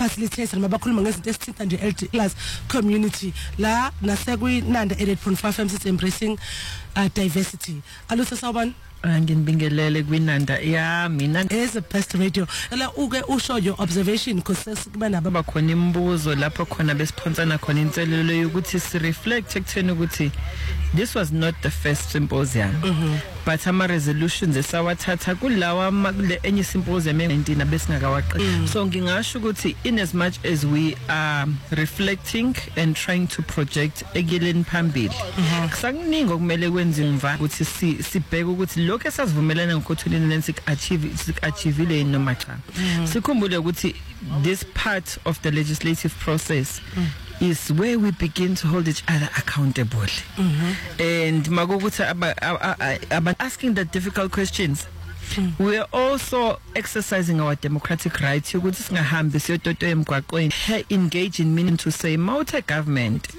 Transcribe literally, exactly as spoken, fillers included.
facilitator noma bakhuluma ngezinto esithinta nje L G B T plus community la nasekwi Nanda eighty-eight point five F M it's embracing uh, diversity. Alutho sawubona. Nginibingelele kwinanda ya mina is the best radio la uke usho your observation because kuba nabo bakhona imibuzo lapho khona besiphonsana khona inselelo yokuthi si reflect ekutheni ukuthi this was not the first symposium mm-hmm. but ama resolutions esawathatha kulawa kule enye symposium nineteen abesingakawaqi mm. so ngingasho ukuthi in as much as we are reflecting and trying to project egeleni phambili kusakuningi okumele kwenziwe mva ukuthi sibheke ukuthi lokho esasivumelana ngokutholini sik achieve sik achievile noma cha sikhumbule ukuthi this part of the legislative process mm. is where we begin to hold each other accountable mm-hmm. and magokuthi aba asking the difficult questions mm. we are also exercising our democratic rights ukuthi singahambi siyototo emgwaqweni engage in meaning to say multi government